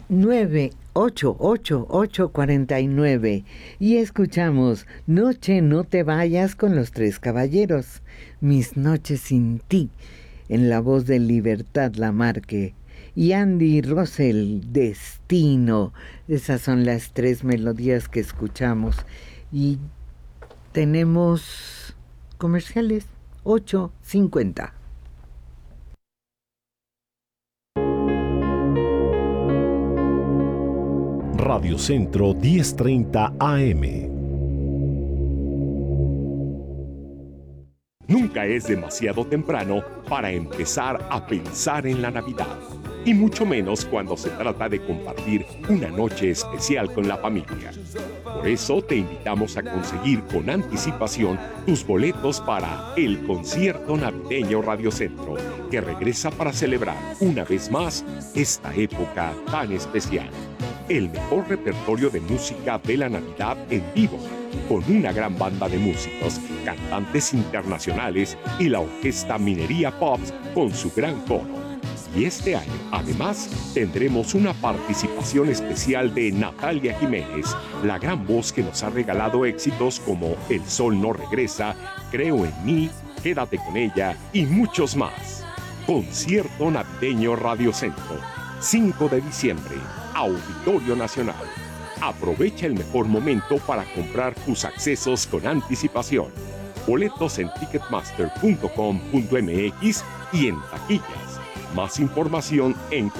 988-849 y escuchamos Noche no te vayas con los Tres Caballeros, Mis noches sin ti, en la voz de Libertad Lamarque, y Andy Russell, Destino. Esas son las tres melodías que escuchamos y tenemos comerciales. 8:50. Radio Centro 1030 AM. Nunca es demasiado temprano para empezar a pensar en la Navidad, y mucho menos cuando se trata de compartir una noche especial con la familia. Por eso te invitamos a conseguir con anticipación tus boletos para el concierto navideño Radio Centro, que regresa para celebrar una vez más esta época tan especial. El mejor repertorio de música de la Navidad en vivo, con una gran banda de músicos, cantantes internacionales y la orquesta Minería Pops con su gran coro. Y este año, además, tendremos una participación especial de Natalia Jiménez, la gran voz que nos ha regalado éxitos como El Sol no regresa, Creo en mí, Quédate con ella y muchos más. Concierto navideño Radio Centro, 5 de diciembre, Auditorio Nacional. Aprovecha el mejor momento para comprar tus accesos con anticipación. Boletos en ticketmaster.com.mx y en taquillas. Más información en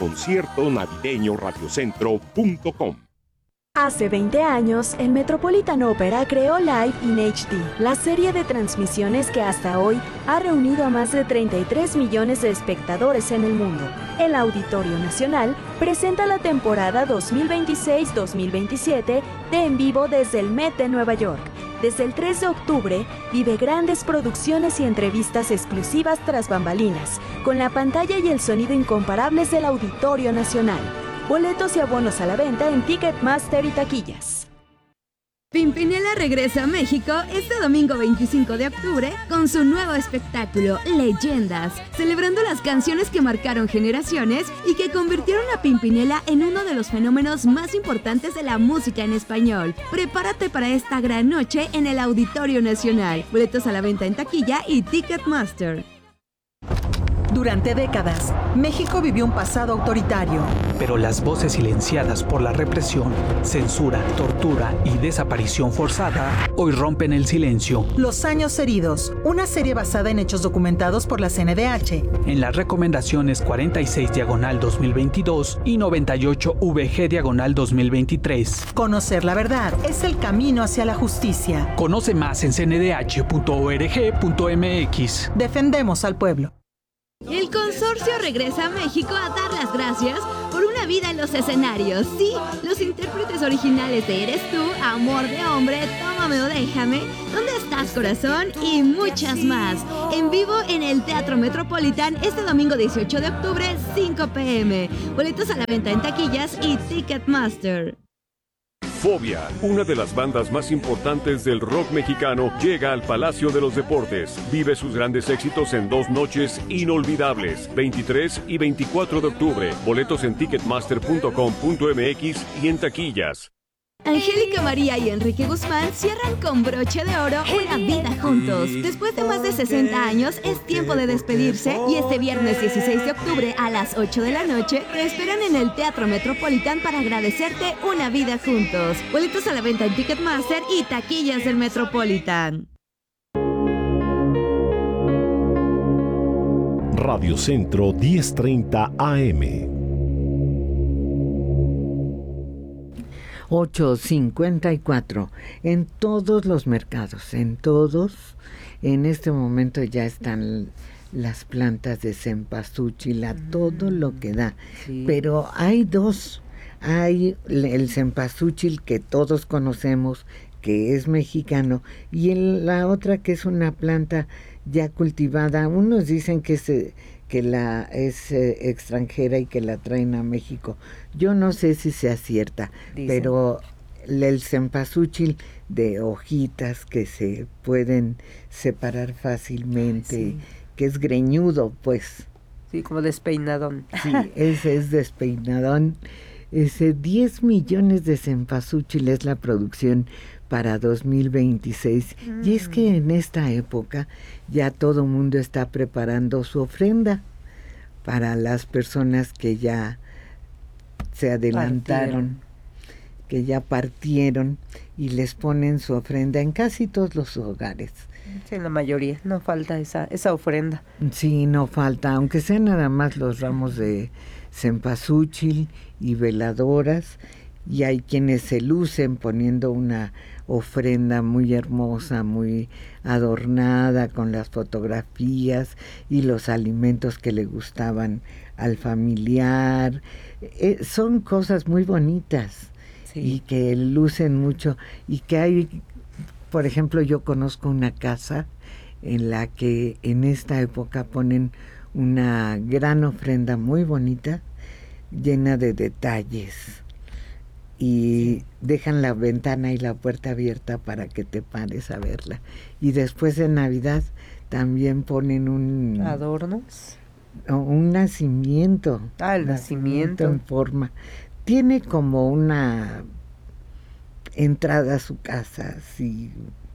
conciertonavideñoradiocentro.com. Hace 20 años, el Metropolitan Opera creó Live in HD, la serie de transmisiones que hasta hoy ha reunido a más de 33 millones de espectadores en el mundo. El Auditorio Nacional presenta la temporada 2026-2027 de En Vivo desde el Met de Nueva York. Desde el 3 de octubre, vive grandes producciones y entrevistas exclusivas tras bambalinas, con la pantalla y el sonido incomparables del Auditorio Nacional. Boletos y abonos a la venta en Ticketmaster y taquillas. Pimpinela regresa a México este domingo 25 de octubre con su nuevo espectáculo, Leyendas, celebrando las canciones que marcaron generaciones y que convirtieron a Pimpinela en uno de los fenómenos más importantes de la música en español. Prepárate para esta gran noche en el Auditorio Nacional. Boletos a la venta en taquilla y Ticketmaster. Durante décadas, México vivió un pasado autoritario. Pero las voces silenciadas por la represión, censura, tortura y desaparición forzada hoy rompen el silencio. Los años heridos, una serie basada en hechos documentados por la CNDH. En las recomendaciones 46/2022 y 98-VG/2023. Conocer la verdad es el camino hacia la justicia. Conoce más en cndh.org.mx. Defendemos al pueblo. El consorcio regresa a México a dar las gracias por una vida en los escenarios. Sí, los intérpretes originales de Eres tú, Amor de hombre, Tómame o déjame, ¿Dónde estás corazón? Y muchas más. En vivo en el Teatro Metropolitan este domingo 18 de octubre, 5 p.m. Boletos a la venta en taquillas y Ticketmaster. Fobia, una de las bandas más importantes del rock mexicano, llega al Palacio de los Deportes. Vive sus grandes éxitos en 2 noches inolvidables, 23 y 24 de octubre. Boletos en ticketmaster.com.mx y en taquillas. Angélica María y Enrique Guzmán cierran con broche de oro una vida juntos. Después de más de 60 años, es tiempo de despedirse y este viernes 16 de octubre a las 8 de la noche te esperan en el Teatro Metropolitan para agradecerte una vida juntos. Boletos a la venta en Ticketmaster y taquillas del Metropolitan. Radio Centro 1030 AM. 8:54. En todos los mercados, en todos, en este momento ya están las plantas de cempasúchil a todo lo que da. Sí. Pero hay dos. Hay el cempasúchil que todos conocemos, que es mexicano, y la otra que es una planta ya cultivada. Unos dicen que es extranjera y que la traen a México. Yo no sé si sea cierta, pero el cempasúchil de hojitas que se pueden separar fácilmente, sí, que es greñudo, pues. Sí, como despeinadón. Sí, ese es despeinadón. Ese 10 millones de cempasúchil es la producción para 2026. Y es que en esta época ya todo el mundo está preparando su ofrenda para las personas que ya se adelantaron, que ya partieron, y les ponen su ofrenda en casi todos los hogares. Sí, en la mayoría, no falta esa ofrenda. Sí, no falta, aunque sean nada más los ramos de cempasúchil y veladoras, y hay quienes se lucen poniendo una ofrenda muy hermosa, muy adornada con las fotografías y los alimentos que le gustaban al familiar. Son cosas muy bonitas, sí, y que lucen mucho, y que hay, por ejemplo, yo conozco una casa en la que en esta época ponen una gran ofrenda muy bonita, llena de detalles, y dejan la ventana y la puerta abierta para que te pares a verla. Y después de Navidad también ponen un adornos, un nacimiento. El nacimiento en forma. Tiene como una entrada a su casa, así,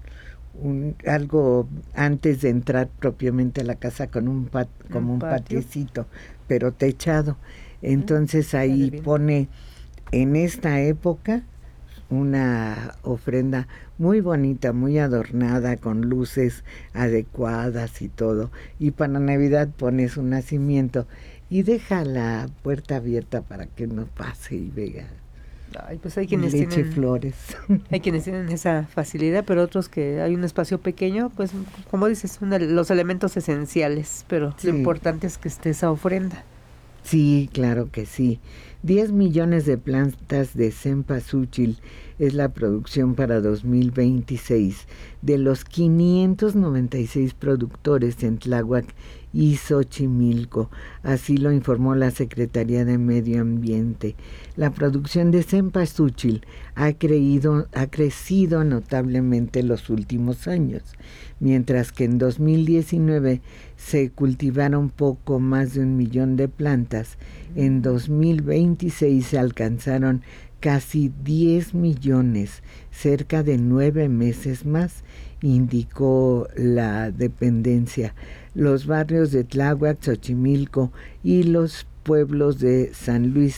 algo antes de entrar propiamente a la casa, con un patiecito, pero techado. Entonces ahí pone en esta época una ofrenda muy bonita, muy adornada, con luces adecuadas y todo. Y para Navidad pone su nacimiento y deja la puerta abierta para que no pase y vea. Ay, pues hay quienes leche tienen y flores. Hay quienes tienen esa facilidad, pero otros que hay un espacio pequeño, pues como dices, los elementos esenciales, pero sí, lo importante es que esté esa ofrenda. Sí, claro que sí. 10 millones de plantas de cempasúchil es la producción para 2026 de los 596 productores en Tláhuac y Xochimilco. Así lo informó la Secretaría de Medio Ambiente. La producción de cempasúchil ha crecido notablemente en los últimos años, mientras que en 2019 se cultivaron poco más de 1 millón de plantas. En 2026 se alcanzaron casi 10 millones, cerca de 9 meses más, indicó la dependencia. Los barrios de Tláhuac, Xochimilco y los pueblos de San Luis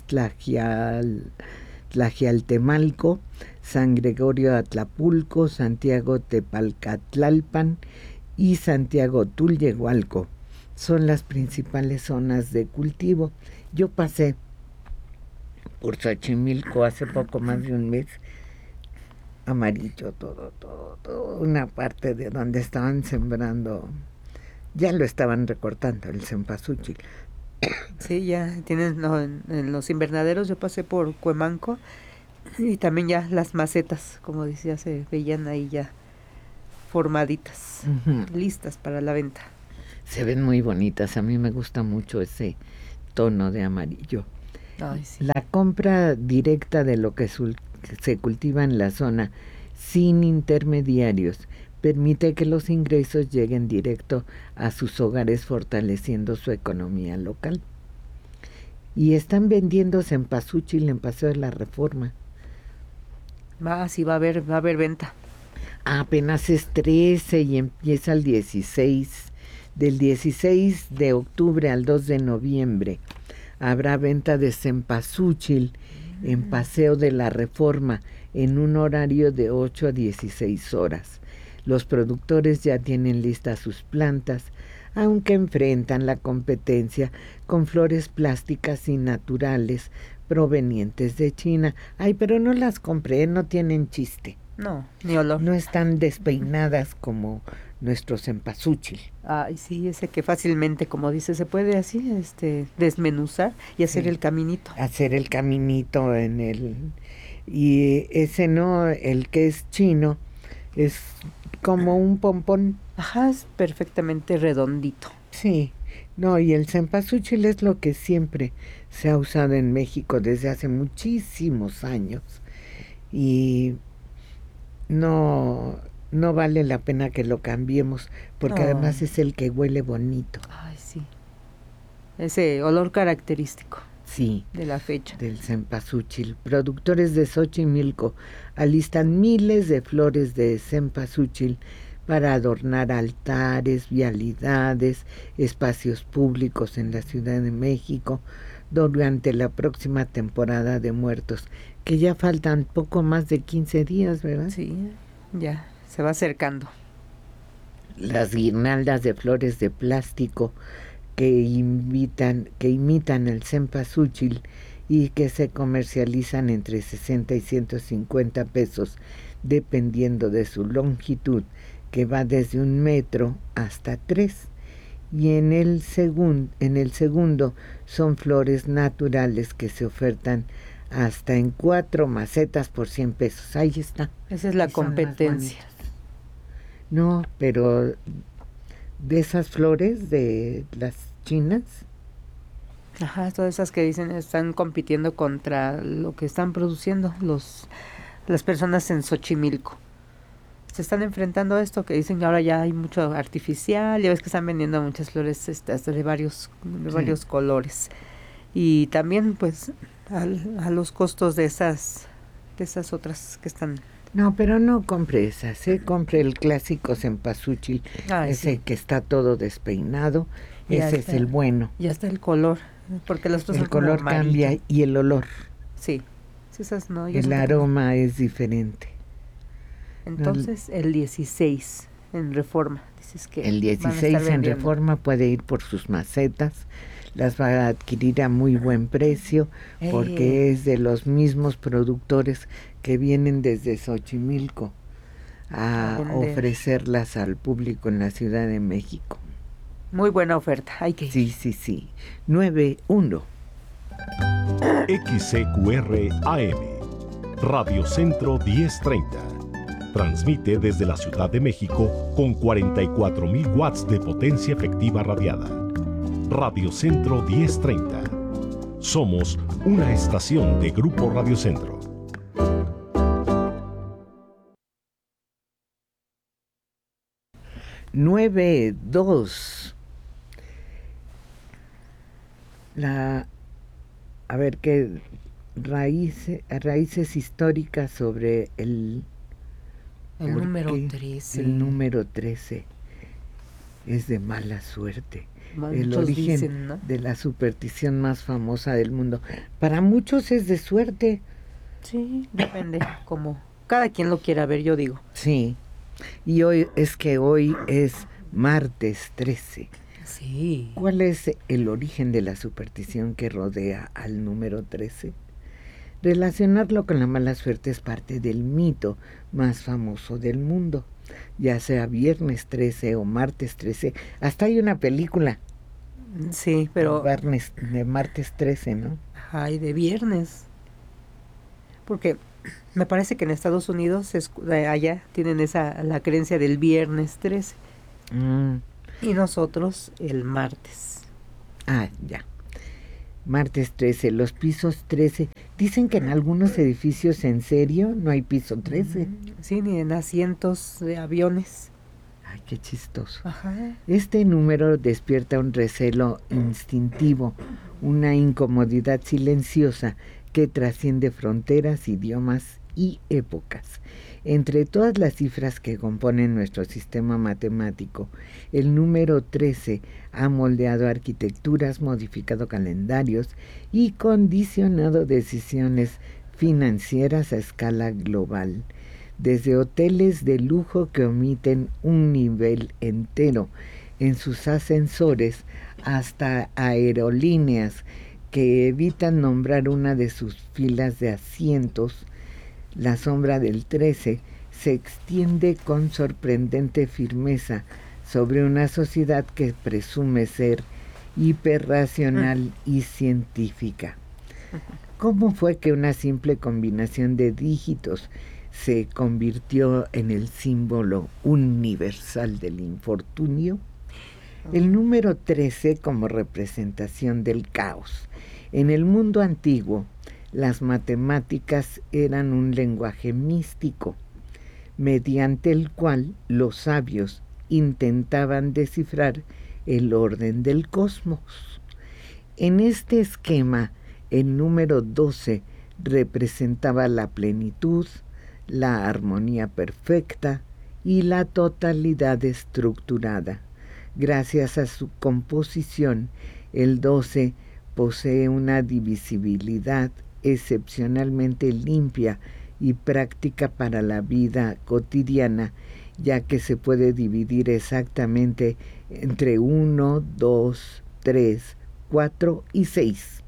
Tlaxialtemalco, San Gregorio Atlapulco, Santiago Tepalcatlalpan y Santiago Tulyehualco son las principales zonas de cultivo. Yo pasé por Xochimilco hace poco más de un mes, amarillo todo, una parte de donde estaban sembrando, ya lo estaban recortando el cempasúchil. Sí, ya tienen en los invernaderos. Yo pasé por Cuemanco y también ya las macetas, como decía, se veían ahí ya formaditas, listas para la venta. Se ven muy bonitas, a mí me gusta mucho ese tono de amarillo. Ay, sí. La compra directa de lo que se cultiva en la zona, sin intermediarios, permite que los ingresos lleguen directo a sus hogares, fortaleciendo su economía local. Y están vendiendo cempasúchil en Paseo de la Reforma. Sí, va a haber venta. Apenas es 13 y empieza el 16. Del 16 de octubre al 2 de noviembre habrá venta de cempasúchil en Paseo de la Reforma en un horario de 8 a 16 horas. Los productores ya tienen listas sus plantas, aunque enfrentan la competencia con flores plásticas y naturales provenientes de China. Ay, pero no las compré, no tienen chiste. No, ni olor. No están despeinadas como nuestro cempasúchil. Ay, sí, ese que fácilmente, como dice, se puede así desmenuzar y hacer el caminito. Hacer el caminito y ese no, el que es chino, es como un pompón. Ajá, es perfectamente redondito. Sí, no, y el cempasúchil es lo que siempre se ha usado en México desde hace muchísimos años. Y no vale la pena que lo cambiemos, porque además es el que huele bonito. Ay, sí. Ese olor característico. Sí, de la fecha. Del cempasúchil. Productores de Xochimilco alistan miles de flores de cempasúchil para adornar altares, vialidades, espacios públicos en la Ciudad de México durante la próxima temporada de Muertos, que ya faltan poco más de 15 días, ¿verdad? Sí, ya se va acercando. Las guirnaldas de flores de plástico que imitan el cempasúchil y que se comercializan entre 60 y 150 pesos, dependiendo de su longitud, que va desde 1 metro hasta 3. Y en el segundo son flores naturales que se ofertan hasta en 4 macetas por 100 pesos. Ahí está. Esa es la competencia. No, pero de esas flores de las chinas. Ajá, todas esas que dicen están compitiendo contra lo que están produciendo las personas en Xochimilco. Se están enfrentando a esto, que dicen que ahora ya hay mucho artificial, ya ves que están vendiendo muchas flores hasta de varios colores. Y también pues a los costos de esas otras que están. No, pero no compre esas, compre el clásico cempasúchil, ese sí, que está todo despeinado, y ese es el bueno. Y hasta el color, porque los otros el color cambia y el olor. Sí, esas no. El aroma es diferente. Entonces, el 16 en Reforma, dices que el 16 en Reforma puede ir por sus macetas, las va a adquirir a muy buen precio, porque es de los mismos productores que vienen desde Xochimilco a ofrecerlas al público en la Ciudad de México. Muy buena oferta, hay que ir. Sí. 9-1. XCQR AM, Radio Centro 1030. Transmite desde la Ciudad de México con 44.000 watts de potencia efectiva radiada. Radio Centro 1030. Somos una estación de Grupo Radio Centro. Nueve, 2. A ver qué raíces históricas sobre el número 13. El número 13 es de mala suerte. El Muchos origen dicen, ¿no?, de la superstición más famosa del mundo. Para muchos es de suerte. Sí, depende, como cada quien lo quiera ver, yo digo. Sí, y hoy es martes 13. Sí. ¿Cuál es el origen de la superstición que rodea al número 13? Relacionarlo con la mala suerte es parte del mito más famoso del mundo, ya sea viernes 13 o martes 13. Hasta hay una película. Sí, pero de martes 13, ¿no? Ay, de viernes. Porque me parece que en Estados Unidos allá tienen la creencia del viernes 13. Y nosotros el martes. Ah, ya. Martes 13, los pisos 13. Dicen que en algunos edificios, ¿en serio? No hay piso 13. Sí, ni en asientos de aviones. Ay, qué chistoso. Ajá. Este número despierta un recelo instintivo, una incomodidad silenciosa que trasciende fronteras, idiomas y épocas. Entre todas las cifras que componen nuestro sistema matemático, el número 13 ha moldeado arquitecturas, modificado calendarios y condicionado decisiones financieras a escala global. Desde hoteles de lujo que omiten un nivel entero en sus ascensores hasta aerolíneas que evitan nombrar una de sus filas de asientos, la sombra del 13 se extiende con sorprendente firmeza sobre una sociedad que presume ser hiperracional y científica. ¿Cómo fue que una simple combinación de dígitos se convirtió en el símbolo universal del infortunio? El número 13 como representación del caos. En el mundo antiguo, las matemáticas eran un lenguaje místico, mediante el cual los sabios intentaban descifrar el orden del cosmos. En este esquema, El número 12 representaba la plenitud, la armonía perfecta y la totalidad estructurada. Gracias a su composición, el 12 posee una divisibilidad excepcionalmente limpia y práctica para la vida cotidiana, ya que se puede dividir exactamente entre 1, 2, 3, 4 y 6.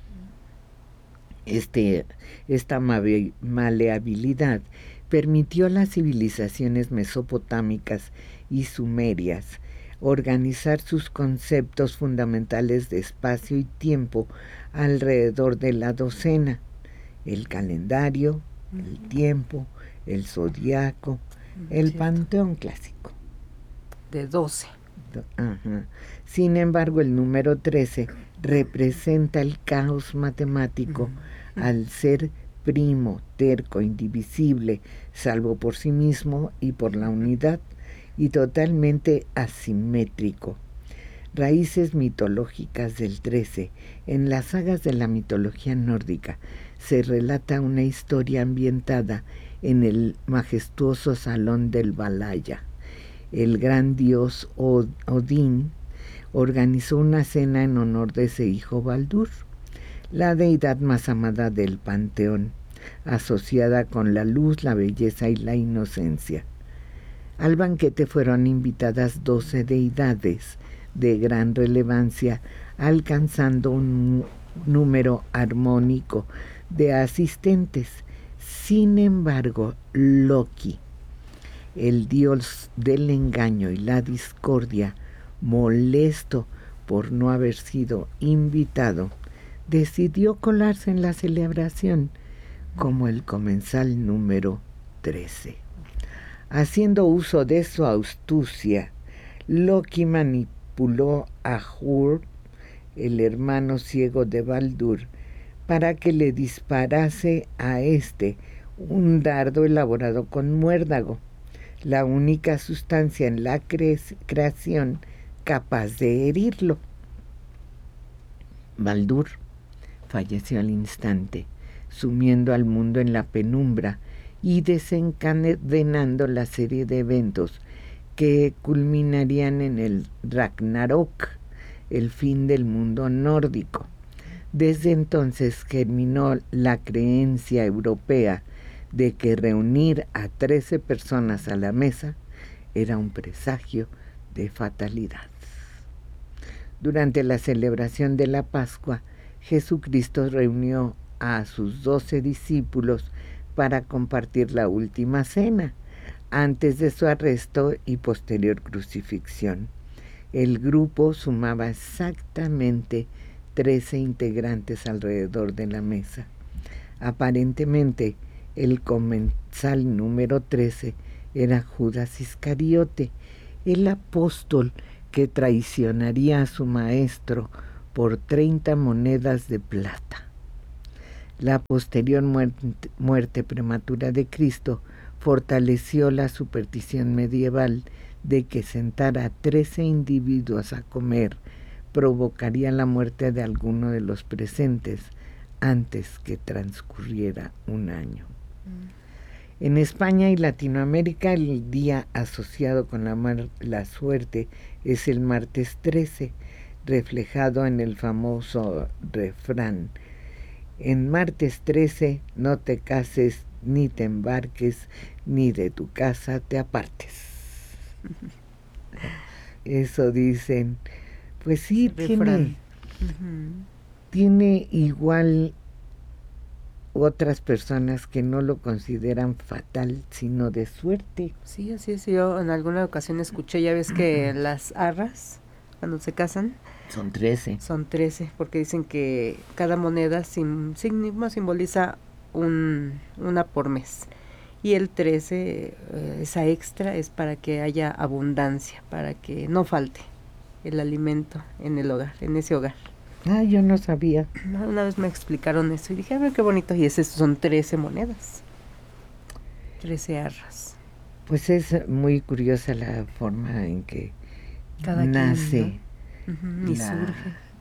Esta maleabilidad permitió a las civilizaciones mesopotámicas y sumerias organizar sus conceptos fundamentales de espacio y tiempo alrededor de la docena: el calendario, el tiempo, el zodiaco, el panteón clásico. De 12. Ajá. Sin embargo, el número 13 representa el caos matemático al ser primo, terco, indivisible, salvo por sí mismo y por la unidad, y totalmente asimétrico. Raíces mitológicas del 13. En las sagas de la mitología nórdica se relata una historia ambientada en el majestuoso salón del Valhalla. El gran dios Odín organizó una cena en honor de ese hijo Baldur, la deidad más amada del panteón, asociada con la luz, la belleza y la inocencia. Al banquete fueron invitadas 12 deidades de gran relevancia, alcanzando un número armónico de asistentes. Sin embargo, Loki, el dios del engaño y la discordia, molesto por no haber sido invitado, decidió colarse en la celebración como el comensal número 13. Haciendo uso de su astucia, Loki manipuló a Hur, el hermano ciego de Baldur, para que le disparase a este un dardo elaborado con muérdago, la única sustancia en la creación capaz de herirlo. Baldur falleció al instante, sumiendo al mundo en la penumbra y desencadenando la serie de eventos que culminarían en el Ragnarok, el fin del mundo nórdico. Desde entonces germinó la creencia europea de que reunir a 13 personas a la mesa era un presagio de fatalidad. Durante la celebración de la Pascua, Jesucristo reunió a sus 12 discípulos para compartir la última cena, antes de su arresto y posterior crucifixión. El grupo sumaba exactamente 13 integrantes alrededor de la mesa. Aparentemente, el comensal número 13 era Judas Iscariote, el apóstol que traicionaría a su maestro por 30 monedas de plata. La posterior muerte prematura de Cristo fortaleció la superstición medieval de que sentar a 13 individuos a comer provocaría la muerte de alguno de los presentes antes que transcurriera un año. En España y Latinoamérica, el día asociado con la suerte es el martes 13, reflejado en el famoso refrán: en martes 13 no te cases, ni te embarques, ni de tu casa te apartes. Eso dicen. Pues sí, tiene igual otras personas que no lo consideran fatal, sino de suerte. Sí, así es. Yo en alguna ocasión escuché, ya ves que las arras, cuando se casan, son 13. Son 13, porque dicen que cada moneda simboliza una por mes. Y el 13, esa extra, es para que haya abundancia, para que no falte el alimento en el hogar, en ese hogar. Ah, yo no sabía. Una vez me explicaron eso y dije, a ver qué bonito. Y esos son 13 monedas, 13 arras. Pues es muy curiosa la forma en que cada nace, quien, ¿no? Y surge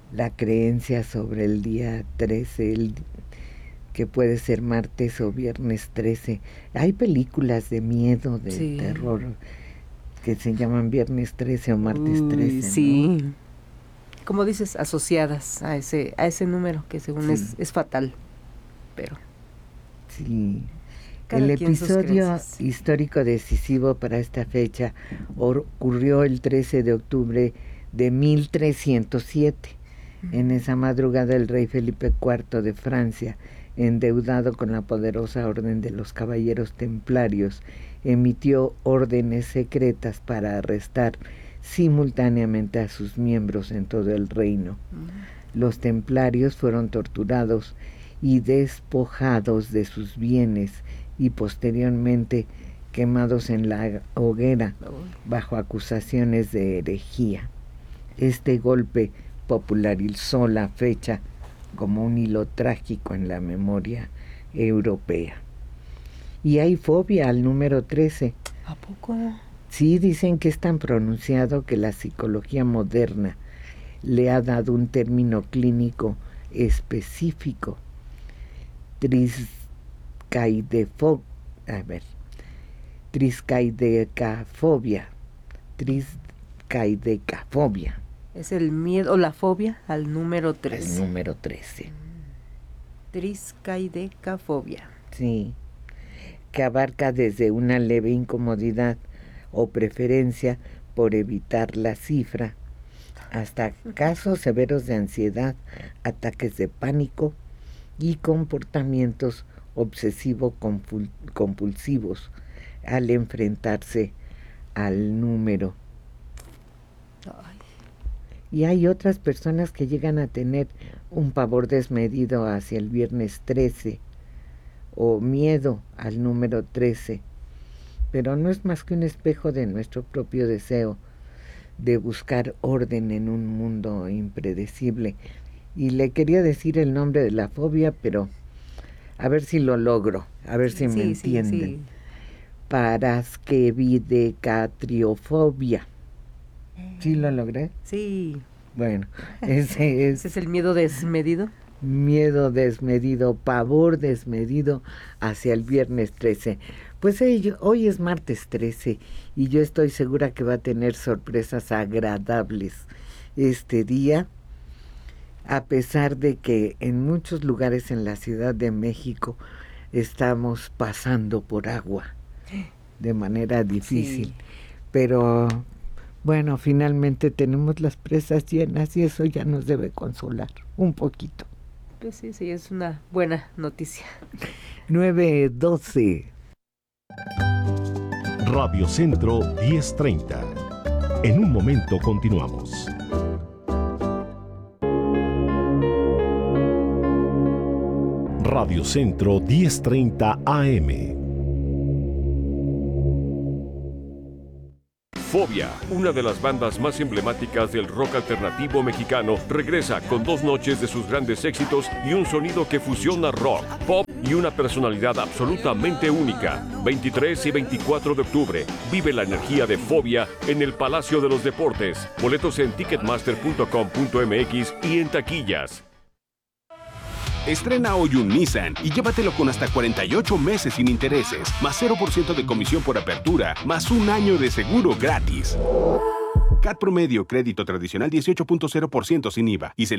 la creencia sobre el día 13, que puede ser martes o viernes 13. Hay películas de miedo, de terror, que se llaman viernes 13 o martes 13. Sí. ¿No? Como dices, asociadas a ese número que según es fatal. Pero sí. El episodio histórico decisivo para esta fecha ocurrió el 13 de octubre de 1307. En esa madrugada el rey Felipe IV de Francia, endeudado con la poderosa Orden de los Caballeros Templarios, emitió órdenes secretas para arrestar simultáneamente a sus miembros en todo el reino. Los templarios fueron torturados y despojados de sus bienes y posteriormente quemados en la hoguera bajo acusaciones de herejía. Este golpe popularizó la fecha como un hilo trágico en la memoria europea. Y hay fobia al número 13. ¿A poco? Sí, dicen que es tan pronunciado que la psicología moderna le ha dado un término clínico específico. Triscaidecafobia. Es el miedo o la fobia al número 13. El número 13. Triscaidecafobia. Sí, que abarca desde una leve incomodidad o preferencia por evitar la cifra, hasta casos severos de ansiedad, ataques de pánico y comportamientos obsesivo-compulsivos al enfrentarse al número. Y hay otras personas que llegan a tener un pavor desmedido hacia el viernes 13 o miedo al número 13, pero no es más que un espejo de nuestro propio deseo de buscar orden en un mundo impredecible. Y le quería decir el nombre de la fobia, pero a ver si lo logro, a ver si me entienden. Sí. Paraskevidecatriofobia. ¿Sí lo logré? Sí. Bueno, ese es el miedo desmedido. Miedo desmedido, pavor desmedido hacia el viernes 13. Pues hoy es martes 13 y yo estoy segura que va a tener sorpresas agradables este día, a pesar de que en muchos lugares en la Ciudad de México estamos pasando por agua de manera difícil. Sí. Pero bueno, finalmente tenemos las presas llenas y eso ya nos debe consolar un poquito. Pues sí, es una buena noticia. 9:12. Radio Centro 1030. En un momento continuamos. Radio Centro 1030 AM. Fobia, una de las bandas más emblemáticas del rock alternativo mexicano, regresa con 2 noches de sus grandes éxitos y un sonido que fusiona rock, pop y una personalidad absolutamente única. 23 y 24 de octubre, vive la energía de Fobia en el Palacio de los Deportes. Boletos en ticketmaster.com.mx y en taquillas. Estrena hoy un Nissan y llévatelo con hasta 48 meses sin intereses, más 0% de comisión por apertura, más 1 año de seguro gratis. CAT promedio, crédito tradicional 18.0% sin IVA y